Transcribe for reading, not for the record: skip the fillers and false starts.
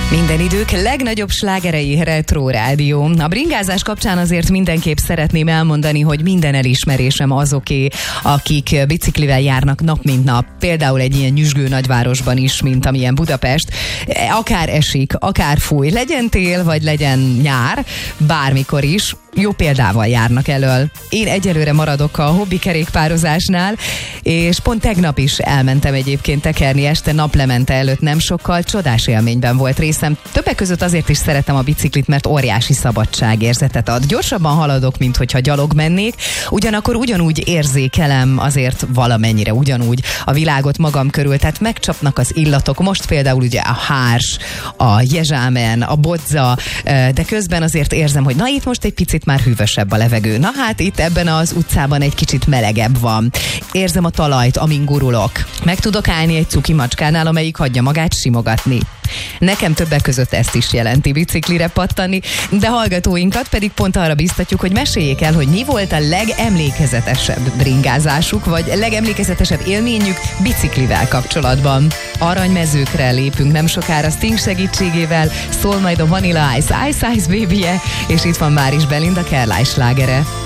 Minden idők legnagyobb slágerei Retro Rádió. A bringázás kapcsán azért mindenképp szeretném elmondani, hogy minden elismerésem azoké, akik biciklivel járnak nap mint nap. Például egy ilyen nyüzsgő nagyvárosban is, mint amilyen Budapest. Akár esik, akár fúj, legyen tél, vagy legyen nyár, bármikor is. Jó példával járnak elől. Én egyelőre maradok a hobbi kerékpározásnál, és pont tegnap is elmentem egyébként tekerni este naplemente előtt nem sokkal. Csodás élményben volt részem. Többek között azért is szeretem a biciklit, mert óriási szabadságérzetet ad. Gyorsabban haladok, mint hogyha gyalog mennék, ugyanakkor ugyanúgy érzékelem azért valamennyire ugyanúgy a világot magam körül, tehát megcsapnak az illatok. Most például ugye a hárs, a jezsámen, a bodza, de közben azért érzem, hogy na itt most egy picit már hűvösebb a levegő. Na hát itt ebben az utcában egy kicsit melegebb van. Érzem a talajt, amin gurulok. Meg tudok állni egy cuki macskánál, amelyik hagyja magát simogatni. Nekem többek között ezt is jelenti biciklire pattani, de hallgatóinkat pedig pont arra biztatjuk, hogy meséljék el, hogy mi volt a legemlékezetesebb bringázásuk, vagy legemlékezetesebb élményük biciklivel kapcsolatban. Aranymezőkre lépünk nem sokára Sting segítségével, szól majd a Vanilla Ice, Ice Ice Baby-je, és itt van már is Belinda Carlisle slágere.